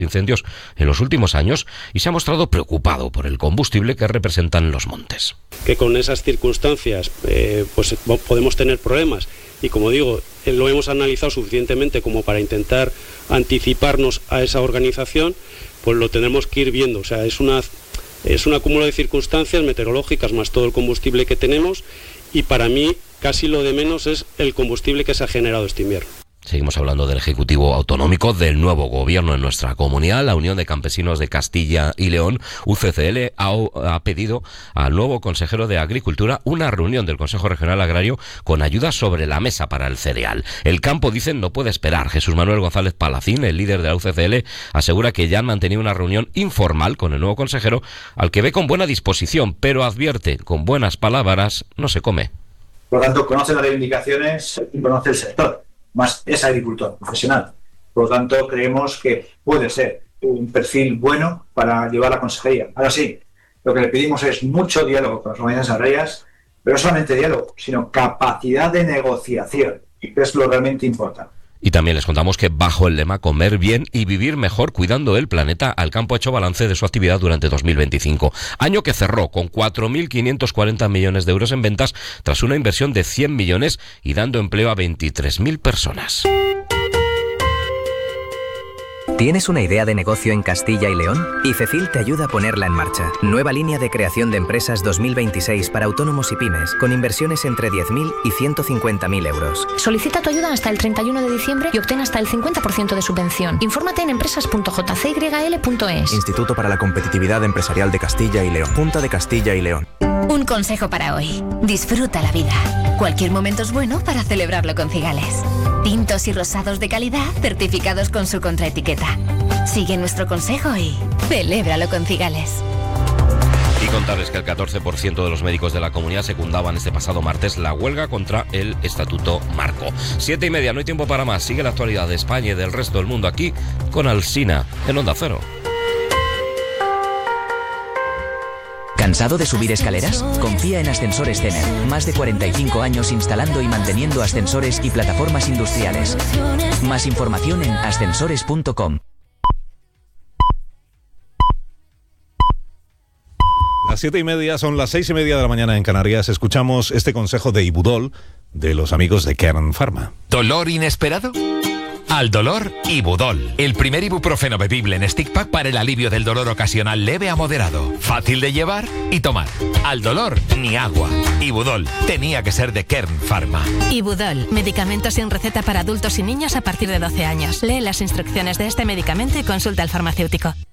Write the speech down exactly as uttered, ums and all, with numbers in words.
incendios en los últimos años y se ha mostrado preocupado por el combustible que representan los montes. Que con esas circunstancias eh, pues podemos tener problemas y, como digo, eh, lo hemos analizado suficientemente como para intentar anticiparnos a esa organización, pues lo tendremos que ir viendo. O sea, es una es un acúmulo de circunstancias meteorológicas más todo el combustible que tenemos, y para mí casi lo de menos es el combustible que se ha generado este invierno. Seguimos hablando del Ejecutivo Autonómico, del nuevo gobierno en nuestra comunidad. La Unión de Campesinos de Castilla y León, U C C L, ha, ha pedido al nuevo consejero de Agricultura una reunión del Consejo Regional Agrario con ayudas sobre la mesa para el cereal. El campo, dicen, no puede esperar. Jesús Manuel González Palacín, el líder de la U C C L, asegura que ya han mantenido una reunión informal con el nuevo consejero, al que ve con buena disposición, pero advierte, con buenas palabras no se come. Por lo tanto, conoce las reivindicaciones y conoce el sector. Más es agricultor profesional. Por lo tanto, creemos que puede ser un perfil bueno para llevar la consejería. Ahora sí, lo que le pedimos es mucho diálogo con las organizaciones agrarias, pero no solamente diálogo, sino capacidad de negociación, y que es lo realmente importante. Y también les contamos que bajo el lema Comer bien y vivir mejor cuidando el planeta, Alcampo ha hecho balance de su actividad durante dos mil veinticinco, año que cerró con cuatro mil quinientos cuarenta millones de euros en ventas tras una inversión de cien millones y dando empleo a veintitrés mil personas. ¿Tienes una idea de negocio en Castilla y León? IFECIL te ayuda a ponerla en marcha. Nueva línea de creación de empresas dos mil veintiséis para autónomos y pymes, con inversiones entre diez mil y ciento cincuenta mil euros. Solicita tu ayuda hasta el treinta y uno de diciembre y obtén hasta el cincuenta por ciento de subvención. Infórmate en empresas punto j c y l punto e s. Instituto para la Competitividad Empresarial de Castilla y León. Junta de Castilla y León. Un consejo para hoy. Disfruta la vida. Cualquier momento es bueno para celebrarlo con Cigales. Tintos y rosados de calidad, certificados con su contraetiqueta. Sigue nuestro consejo y celébralo con Cigales. Y contarles que el catorce por ciento de los médicos de la comunidad secundaban este pasado martes la huelga contra el Estatuto Marco. Siete y media, no hay tiempo para más. Sigue la actualidad de España y del resto del mundo aquí con Alsina en Onda Cero. ¿Cansado de subir escaleras? Confía en Ascensores Cener. Más de cuarenta y cinco años instalando y manteniendo ascensores y plataformas industriales. Más información en ascensores punto com. Las siete y media son las seis y media de la mañana en Canarias. Escuchamos este consejo de Ibudol de los amigos de Kern Pharma. ¿Dolor inesperado? Al dolor, Ibudol. El primer ibuprofeno bebible en stick pack para el alivio del dolor ocasional leve a moderado. Fácil de llevar y tomar. Al dolor, ni agua. Ibudol. Tenía que ser de Kern Pharma. Ibudol. Medicamento sin receta para adultos y niños a partir de doce años. Lee las instrucciones de este medicamento y consulta al farmacéutico.